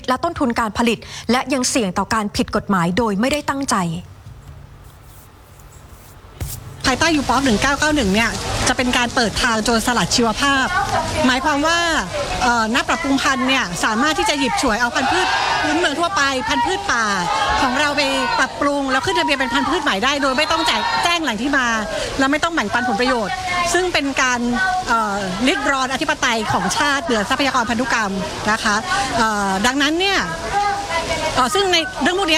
และต้นทุนการผลิตและยังเสี่ยงต่อการผิดกฎหมายโดยไม่ได้ตั้งใจภายใต้ยูป๊อป1991เนี่ยจะเป็นการเปิดทางโจรสลัดชีวภาพหมายความว่านักปรับปรุงพันธุ์เนี่ยสามารถที่จะหยิบฉวยเอาพันธุ์พืชพื้นเมืองทั่วไปพันธุ์พืชป่าของเราไปปรับปรุงแล้วขึ้นทะเบียนเป็นพันธุ์พืชใหม่ได้โดยไม่ต้องแจ้งแหล่งที่มาและไม่ต้องแบ่งปันผลประโยชน์ซึ่งเป็นการริดรอนอธิปไตยของชาติเหนือทรัพยากรพันธุกรรมนะคะดังนั้นเนี่ยซึ่งในเรื่องพวกนี้